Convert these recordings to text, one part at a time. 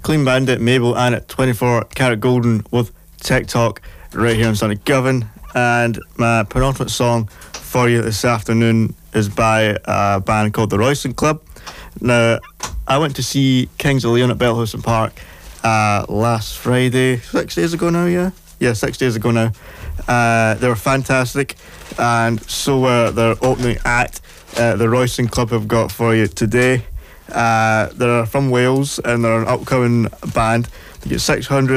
Clean Bandit, Mabel, and at 24 Karat Golden with TikTok right here on Sonic Govan. And my penultimate song for you this afternoon is by a band called the Royston Club. Now, I went to see Kings of Leon at Belhouston Park last Friday, 6 days ago now, yeah, 6 days ago now. They were fantastic, and so were their opening act. The Royston Club have got for you today. They're from Wales, and they're an upcoming band. They get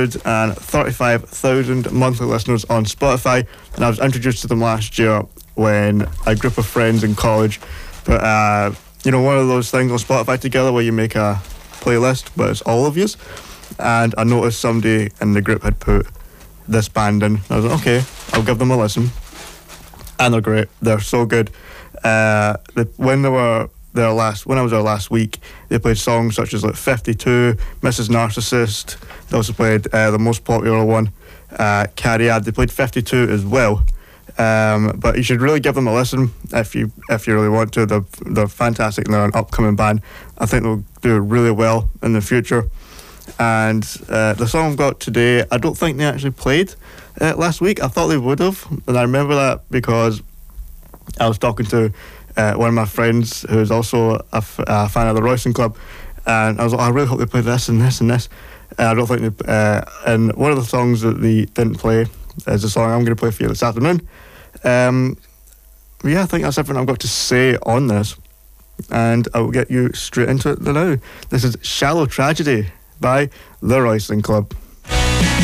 635,000 monthly listeners on Spotify, and I was introduced to them last year when a group of friends in college put one of those things on Spotify together where you make a playlist but it's all of yous, and I noticed somebody in the group had put this band in. I was like, okay, I'll give them a listen, and they're great. They're so good. When I was there last week, they played songs such as like 52, Mrs. Narcissist. They also played the most popular one, Cariad. They played 52 as well. But you should really give them a listen if you really want to. They're fantastic, and they're an upcoming band. I think they'll do really well in the future. And the song I've got today, I don't think they actually played last week. I thought they would have, and I remember that because I was talking to one of my friends who is also a fan of the Royston Club, and I was like, I really hope they play this and this and this. I don't think they. And one of the songs that they didn't play is the song I'm going to play for you this afternoon. I think that's everything I've got to say on this, and I will get you straight into it now. This is Shallow Tragedy by the Royston Club.